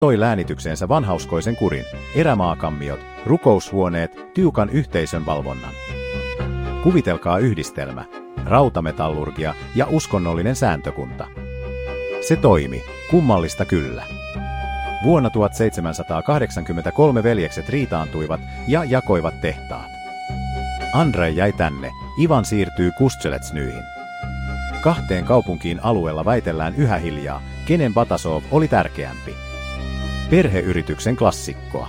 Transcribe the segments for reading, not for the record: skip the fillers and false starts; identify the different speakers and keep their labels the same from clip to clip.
Speaker 1: toi läänitykseensä vanhauskoisen kurin, erämaakammiot, rukoushuoneet, tiukan yhteisön valvonnan. Kuvitelkaa yhdistelmä, rautametallurgia ja uskonnollinen sääntökunta. Se toimi, kummallista kyllä. Vuonna 1783 veljekset riitaantuivat ja jakoivat tehtaat. Andrei jäi tänne, Ivan siirtyy Kustsheletsnyihin. Kahteen kaupunkiin alueella väitellään yhä hiljaa, kenen Batasov oli tärkeämpi. Perheyrityksen klassikkoa.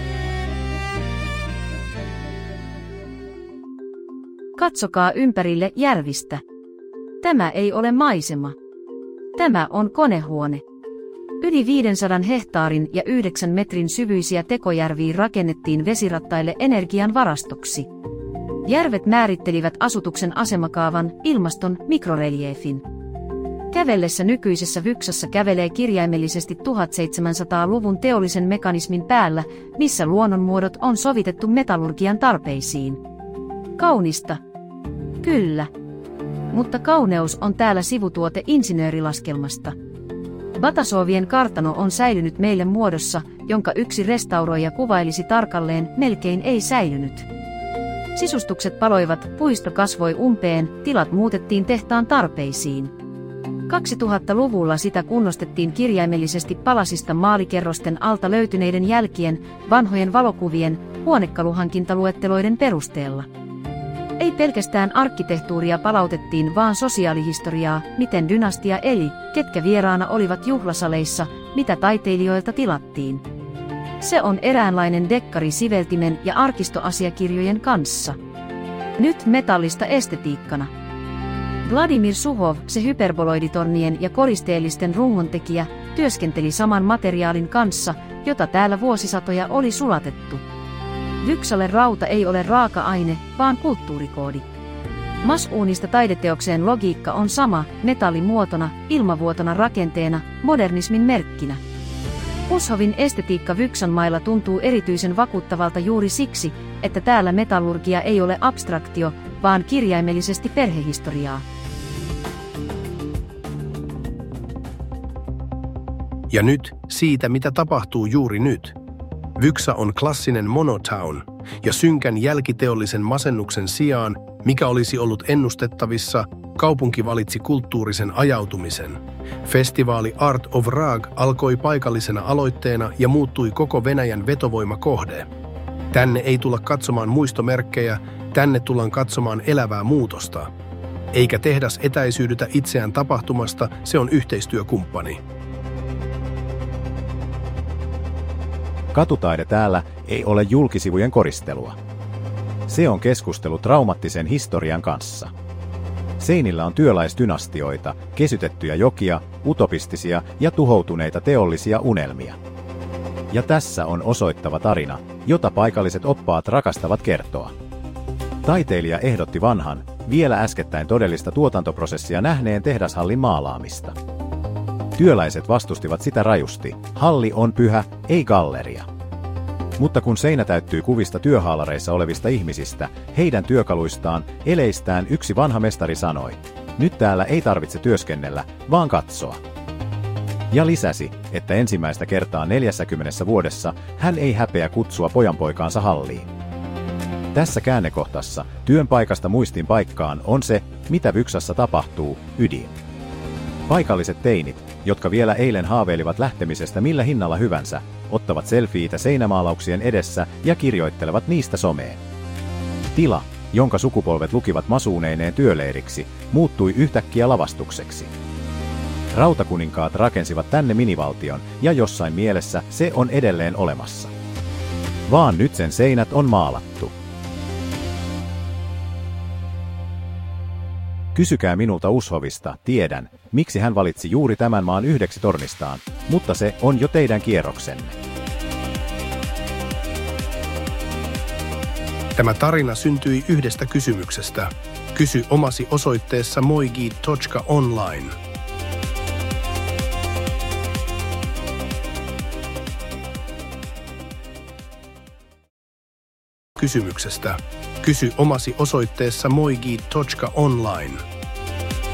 Speaker 2: Katsokaa ympärille järvistä. Tämä ei ole maisema. Tämä on konehuone. Yli 500 hehtaarin ja 9 metrin syvyisiä tekojärviä rakennettiin vesirattaille energian varastoksi. Järvet määrittelivät asutuksen asemakaavan, ilmaston, mikroreliefin. Kävellessä nykyisessä Vyksassa kävelee kirjaimellisesti 1700-luvun teollisen mekanismin päällä, missä luonnonmuodot on sovitettu metallurgian tarpeisiin. Kaunista. Kyllä. Mutta kauneus on täällä sivutuote insinöörilaskelmasta. Batasovien kartano on säilynyt meille muodossa, jonka yksi restauroija kuvailisi tarkalleen, melkein ei säilynyt. Sisustukset paloivat, puisto kasvoi umpeen, tilat muutettiin tehtaan tarpeisiin. 2000-luvulla sitä kunnostettiin kirjaimellisesti palasista maalikerrosten alta löytyneiden jälkien, vanhojen valokuvien, huonekaluhankintaluetteloiden perusteella. Ei pelkästään arkkitehtuuria palautettiin, vaan sosiaalihistoriaa, miten dynastia eli, ketkä vieraana olivat juhlasaleissa, mitä taiteilijoilta tilattiin. Se on eräänlainen dekkari siveltimen ja arkistoasiakirjojen kanssa. Nyt metallista estetiikkana. Vladimir Suhov, se hyperboloiditornien ja koristeellisten rungontekijä, työskenteli saman materiaalin kanssa, jota täällä vuosisatoja oli sulatettu. Vyksalle rauta ei ole raaka-aine, vaan kulttuurikoodi. Masuunista taideteokseen logiikka on sama, metallimuotona, ilmavuotona rakenteena, modernismin merkkinä. Ushovin estetiikka Vyksan mailla tuntuu erityisen vakuuttavalta juuri siksi, että täällä metallurgia ei ole abstraktio, vaan kirjaimellisesti perhehistoriaa.
Speaker 3: Ja nyt siitä, mitä tapahtuu juuri nyt. Vyksa on klassinen monotown, ja synkän jälkiteollisen masennuksen sijaan, mikä olisi ollut ennustettavissa, kaupunki valitsi kulttuurisen ajautumisen. Festivaali Art of Rag alkoi paikallisena aloitteena ja muuttui koko Venäjän vetovoimakohde. Tänne ei tulla katsomaan muistomerkkejä, tänne tullaan katsomaan elävää muutosta. Eikä tehdas etäisyydytä itseään tapahtumasta, se on yhteistyökumppani.
Speaker 1: Katutaide täällä ei ole julkisivujen koristelua. Se on keskustelu traumaattisen historian kanssa. Seinillä on työläisdynastioita, kesytettyjä jokia, utopistisia ja tuhoutuneita teollisia unelmia. Ja tässä on osoittava tarina, jota paikalliset oppaat rakastavat kertoa. Taiteilija ehdotti vanhan, vielä äskettäin todellista tuotantoprosessia nähneen tehdashallin maalaamista. Työläiset vastustivat sitä rajusti. Halli on pyhä, ei galleria. Mutta kun seinä täyttyy kuvista työhaalareissa olevista ihmisistä, heidän työkaluistaan, eleistään, yksi vanha mestari sanoi, nyt täällä ei tarvitse työskennellä, vaan katsoa. Ja lisäsi, että ensimmäistä kertaa 40 vuodessa hän ei häpeä kutsua pojanpoikaansa halliin. Tässä käännekohtassa, työn paikasta muistin paikkaan, on se, mitä Vyksassa tapahtuu, ydin. Paikalliset teinit, jotka vielä eilen haaveilivat lähtemisestä millä hinnalla hyvänsä, ottavat selfieitä seinämaalauksien edessä ja kirjoittelevat niistä someen. Tila, jonka sukupolvet lukivat masuuneineen työleiriksi, muuttui yhtäkkiä lavastukseksi. Rautakuninkaat rakensivat tänne minivaltion, ja jossain mielessä se on edelleen olemassa. Vaan nyt sen seinät on maalattu. Kysykää minulta Ushovista, tiedän, miksi hän valitsi juuri tämän maan yhdeksi tornistaan, mutta se on jo teidän kierroksenne.
Speaker 3: Tämä tarina syntyi yhdestä kysymyksestä. Kysy omasi osoitteessa moigi.online. Kysymyksestä. Kysy omasi osoitteessa moigi.online.